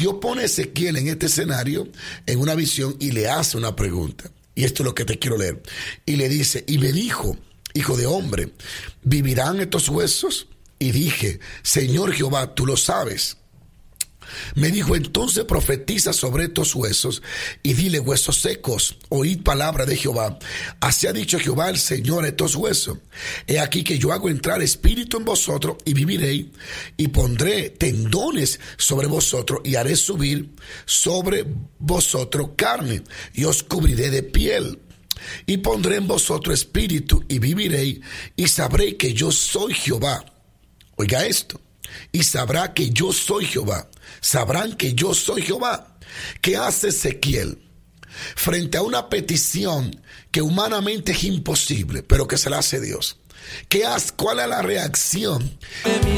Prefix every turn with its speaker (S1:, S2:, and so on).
S1: Dios pone a Ezequiel en este escenario, en una visión, y le hace una pregunta. Y esto es lo que te quiero leer. Y le dice, y me dijo, hijo de hombre, ¿vivirán estos huesos? Y dije, Señor Jehová, tú lo sabes. Me dijo, entonces profetiza sobre estos huesos y dile, huesos secos, oíd palabra de Jehová. Así ha dicho Jehová el Señor a estos huesos. He aquí que yo hago entrar espíritu en vosotros y viviréis, y pondré tendones sobre vosotros y haré subir sobre vosotros carne y os cubriré de piel. Y pondré en vosotros espíritu y viviréis, y sabréis que yo soy Jehová. Oiga esto. Y sabrá que yo soy Jehová. Sabrán que yo soy Jehová. ¿Qué hace Ezequiel frente a una petición que humanamente es imposible, pero que se la hace Dios? ¿Cuál es la reacción?